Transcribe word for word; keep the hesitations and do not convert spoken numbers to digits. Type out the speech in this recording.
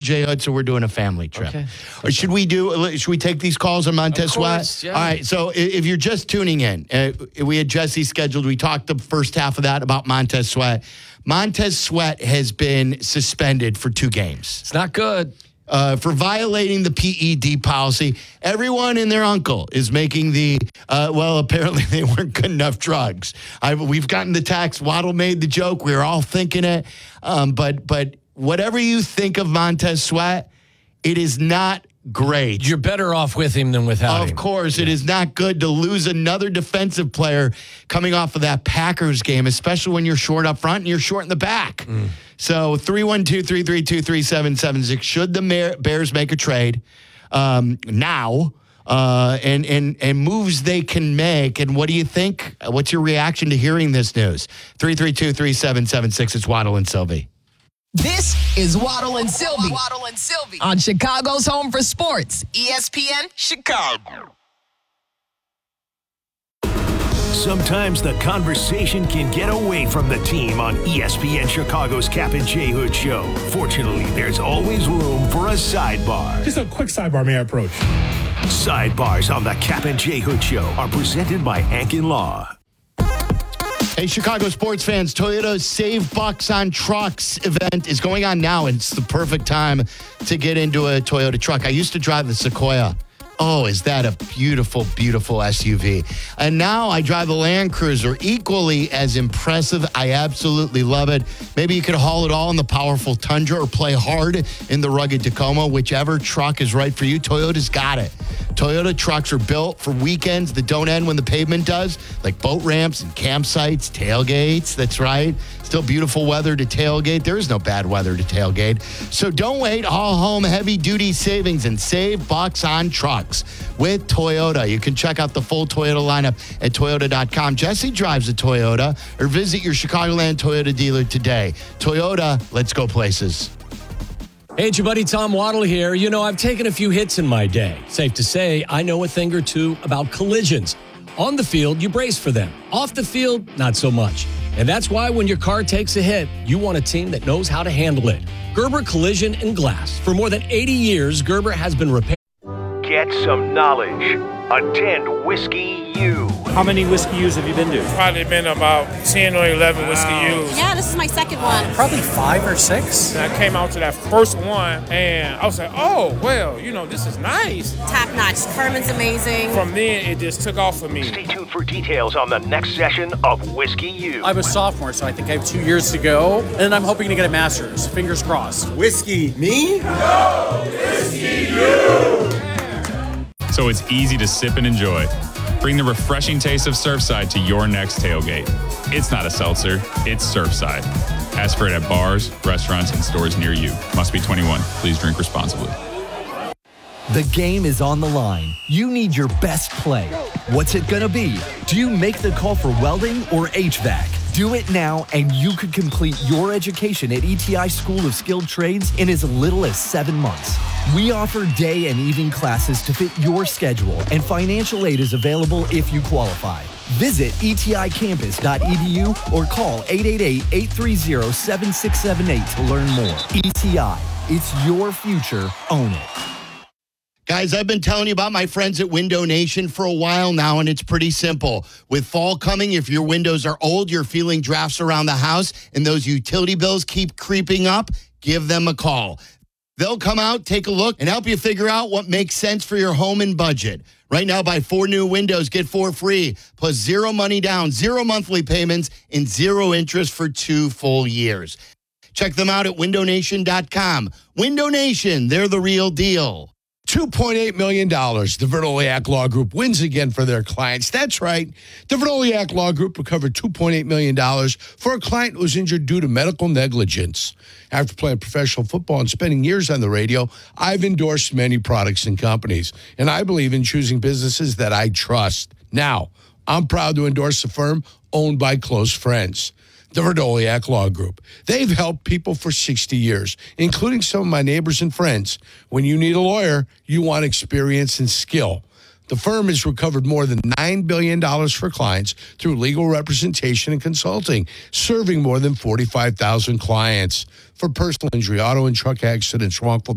J Hood, so we're doing a family trip. Okay. Or should we do? Should we take these calls on Montez Of course, Sweat? yeah. All right. So if you're just tuning in, uh, we had Jesse scheduled. We talked the first half of that about Montez Sweat. Montez Sweat has been suspended for two games. It's not good. Uh, for violating the P E D policy. Everyone and their uncle is making the, uh, well, apparently they weren't good enough drugs. I, we've gotten the text. Waddle made the joke. We were all thinking it. Um, but but whatever you think of Montez Sweat, it is not great. You're better off with him than without him. Of course, it is not good to lose another defensive player coming off of that Packers game, especially when you're short up front and you're short in the back. Mm. So three one two, three three two, three seven seven six. Should the Bears make a trade um, now uh, and, and, and moves they can make? And what do you think? What's your reaction to hearing this news? three three two, three seven seven six. It's Waddle and Sylvie. This is Waddle and Sylvie. Waddle and Sylvie on Chicago's Home for Sports, E S P N Chicago. Sometimes the conversation can get away from the team on E S P N Chicago's Cap and J Hood Show. Fortunately, there's always room for a sidebar. Just a quick sidebar, may I approach? Sidebars on the Cap and J Hood Show are presented by Ankin Law. Hey, Chicago sports fans, Toyota's Save Bucks on Trucks event is going on now, and it's the perfect time to get into a Toyota truck. I used to drive the Sequoia. Oh, is that a beautiful, beautiful S U V. And now I drive the Land Cruiser, equally as impressive. I absolutely love it. Maybe you could haul it all in the powerful Tundra or play hard in the rugged Tacoma. Whichever truck is right for you, Toyota's got it. Toyota trucks are built for weekends that don't end when the pavement does, like boat ramps and campsites, tailgates. That's right. Still beautiful weather to tailgate. There is no bad weather to tailgate. So don't wait. Haul home heavy-duty savings and save bucks on trucks with Toyota. You can check out the full Toyota lineup at Toyota dot com. Jesse drives a Toyota, or visit your Chicagoland Toyota dealer today. Toyota, let's go places. Hey, it's your buddy Tom Waddle here. You know, I've taken a few hits in my day. Safe to say, I know a thing or two about collisions. On the field, you brace for them. Off the field, not so much. And that's why when your car takes a hit, you want a team that knows how to handle it. Gerber Collision and Glass. For more than eighty years, Gerber has been repairing. Get some knowledge. Attend Whiskey U. How many Whiskey U's have you been to? Probably been about ten or eleven Whiskey U's. Yeah, this is my second one. Probably five or six. And I came out to that first one, and I was like, oh, well, you know, this is nice. Top notch. Ferment's amazing. From then, it just took off for me. Stay tuned for details on the next session of Whiskey U. I'm a sophomore, so I think I have two years to go, and I'm hoping to get a master's. Fingers crossed. Whiskey, me? No, Whiskey You! So it's easy to sip and enjoy. Bring the refreshing taste of Surfside to your next tailgate. It's not a seltzer, it's Surfside. Ask for it at bars, restaurants, and stores near you. Must be twenty-one. Please drink responsibly. The game is on the line. You need your best play. What's it gonna be? Do you make the call for welding or H V A C? Do it now, and you could complete your education at E T I School of Skilled Trades in as little as seven months. We offer day and evening classes to fit your schedule, and financial aid is available if you qualify. Visit E T I campus dot e d u or call eight eight eight, eight three zero, seven six seven eight to learn more. E T I, it's your future. Own it. Guys, I've been telling you about my friends at Window Nation for a while now, and it's pretty simple. With fall coming, if your windows are old, you're feeling drafts around the house, and those utility bills keep creeping up, give them a call. They'll come out, take a look, and help you figure out what makes sense for your home and budget. Right now, buy four new windows, get four free, plus zero money down, zero monthly payments, and zero interest for two full years. Check them out at window nation dot com. Window Nation, they're the real deal. two point eight million dollars. The Verdoliak Law Group wins again for their clients. That's right. The Verdoliak Law Group recovered two point eight million dollars for a client who was injured due to medical negligence. After playing professional football and spending years on the radio, I've endorsed many products and companies, and I believe in choosing businesses that I trust. Now, I'm proud to endorse a firm owned by close friends. The Verdoliak Law Group. They've helped people for sixty years, including some of my neighbors and friends. When you need a lawyer, you want experience and skill. The firm has recovered more than nine billion dollars for clients through legal representation and consulting, serving more than forty-five thousand clients. For personal injury, auto and truck accidents, wrongful